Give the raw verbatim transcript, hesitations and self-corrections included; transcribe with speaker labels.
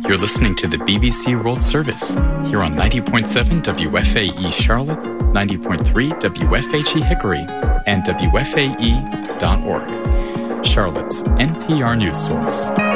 Speaker 1: You're listening to the B B C World Service here on ninety point seven W F A E Charlotte, ninety point three W F H E Hickory, and W F A E dot org, Charlotte's N P R news source.